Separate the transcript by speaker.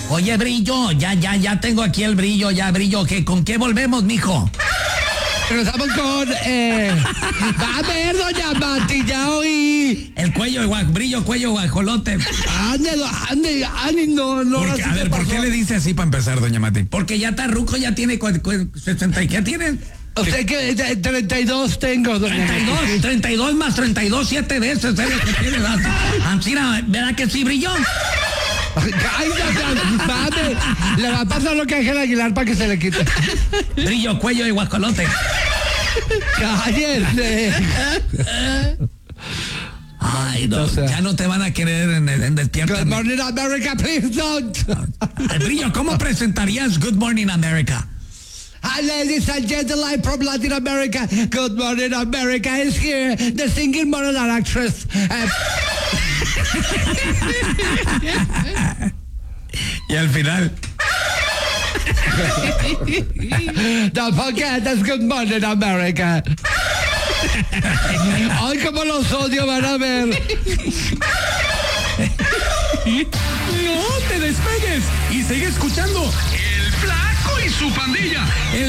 Speaker 1: Oye, Brillo, ya tengo aquí el Brillo, Brillo, ¿con qué volvemos, mijo?
Speaker 2: Regresamos con, va a ver, doña Mati, ya oí.
Speaker 1: El cuello, Brillo, cuello, guajolote.
Speaker 2: Ande, no.
Speaker 1: Porque, a ver, ¿por qué le dice así para empezar, doña Mati? Porque ya está ruco, ya tiene 60, ¿qué tiene?
Speaker 2: Usted que 32 tengo, doña
Speaker 1: 32 más 32, 7 veces, es lo que tiene. Ancina, ¿verdad que sí, Brillo?
Speaker 2: Ay, madre, le va a pasar lo que a Ángel Aguilar para que se le quite.
Speaker 1: Brillo, cuello y guajolote.
Speaker 2: Cállese.
Speaker 1: Ay, no, ya no te van a querer en Despierta.
Speaker 2: Good Morning America, please don't.
Speaker 1: Brillo, ¿cómo presentarías Good Morning America?
Speaker 2: Hi, ladies and gentlemen from Latin America. Good Morning America is here. The singing model and actress.
Speaker 1: Y al final.
Speaker 2: Don't forget, that's Good Morning America. Ay, como los odio, van a ver.
Speaker 3: No te despegues y sigue escuchando El Flaco y su pandilla.